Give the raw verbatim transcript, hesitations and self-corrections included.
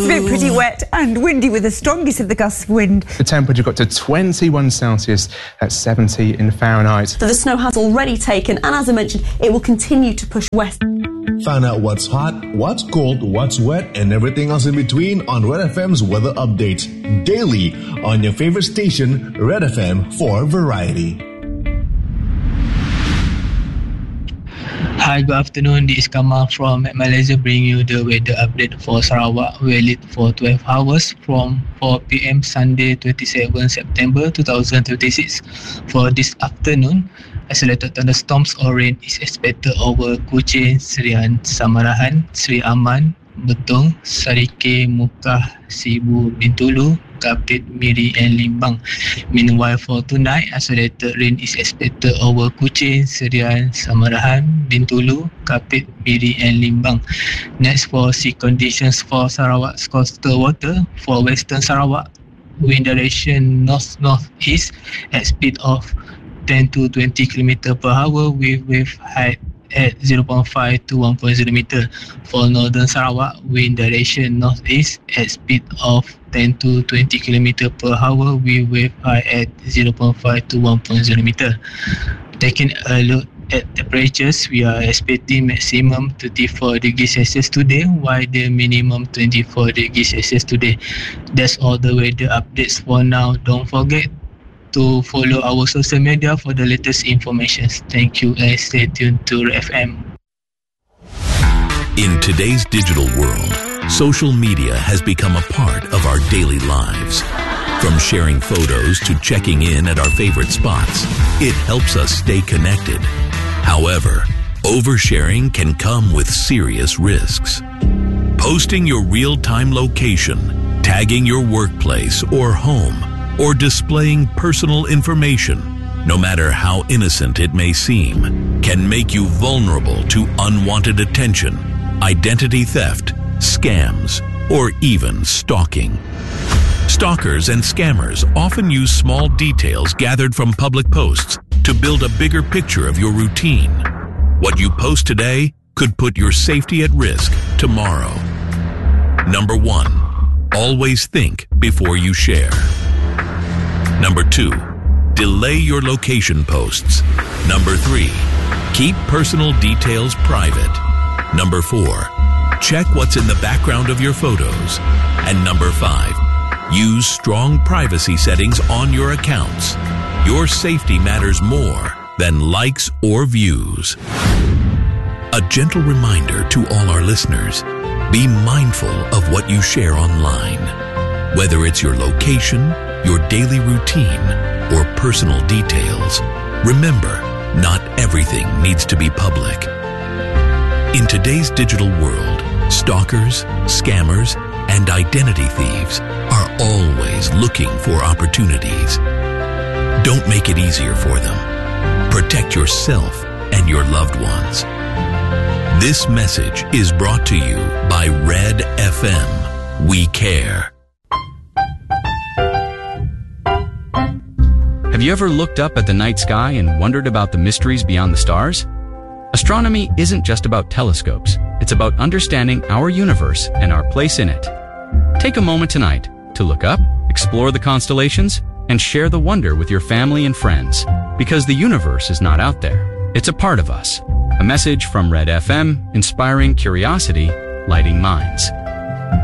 It's been pretty wet and windy with the strongest of the gusts of wind. The temperature got to twenty-one Celsius at seventy in Fahrenheit. So the snow has already taken, and as I mentioned, it will continue to push west. Find out what's hot, what's cold, what's wet, and everything else in between on Red F M's weather updates daily on your favorite station, Red F M for variety. Hi, good afternoon. This is Kamal from Malaysia, bringing you the weather update for Sarawak, valid for twelve hours from four p.m. Sunday, twenty-seventh September twenty twenty-six. For this afternoon, isolated thunderstorms or rain is expected over Kuching, Serian, Samarahan, Sri Aman, Betong, Sarike, Mukah, Sibu, Bintulu, Kapit, Miri and Limbang. Meanwhile, for tonight, isolated rain is expected over Kuching, Serian, Samarahan, Bintulu, Kapit, Miri and Limbang. Next, for sea conditions for Sarawak's coastal water. For western Sarawak, wind direction north-northeast at speed of ten to twenty kilometers per hour with wave height at zero point five to one point zero meter. For northern Sarawak, wind direction northeast at speed of ten to twenty kilometers per hour with wave height at zero point five to one point zero meter. Taking a look at temperatures, we are expecting maximum thirty-four degrees Celsius today, while the minimum twenty-four degrees Celsius today. That's all the weather updates for now. Don't forget to follow our social media for the latest information. Thank you and stay tuned to F M. In today's digital world, social media has become a part of our daily lives. From sharing photos to checking in at our favorite spots, it helps us stay connected. However, oversharing can come with serious risks. Posting your real-time location, tagging your workplace or home, or displaying personal information, no matter how innocent it may seem, can make you vulnerable to unwanted attention, identity theft, scams, or even stalking. Stalkers and scammers often use small details gathered from public posts to build a bigger picture of your routine. What you post today could put your safety at risk tomorrow. Number one, always think before you share. Number two, delay your location posts. Number three, keep personal details private. Number four, check what's in the background of your photos. And number five, use strong privacy settings on your accounts. Your safety matters more than likes or views. A gentle reminder to all our listeners, be mindful of what you share online. Whether it's your location, your daily routine, or personal details, remember, not everything needs to be public. In today's digital world, stalkers, scammers, and identity thieves are always looking for opportunities. Don't make it easier for them. Protect yourself and your loved ones. This message is brought to you by Red F M. We care. Have you ever looked up at the night sky and wondered about the mysteries beyond the stars? Astronomy isn't just about telescopes. It's about understanding our universe and our place in it. Take a moment tonight to look up, explore the constellations, and share the wonder with your family and friends. Because the universe is not out there. It's a part of us. A message from Red F M, inspiring curiosity, lighting minds.